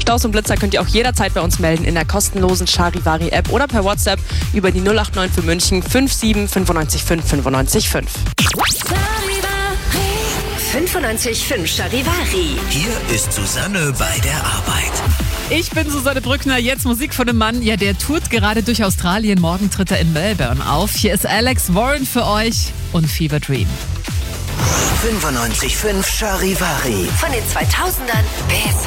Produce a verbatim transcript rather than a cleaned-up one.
Staus und Blitzer könnt ihr auch jederzeit bei uns melden in der kostenlosen Charivari-App oder per WhatsApp über die null acht neun für München fünf sieben fünf neun fünf fünf neun fünf. fünfundneunzig Komma fünf Charivari. Hier ist Susanne bei der Arbeit. Ich bin Susanne Brückner, jetzt Musik von einem Mann, ja, der tourt gerade durch Australien, morgen tritt er in Melbourne auf. Hier ist Alex Warren für euch und Fever Dream. fünfundneunzig Komma fünf Charivari. Von den zweitausendern bis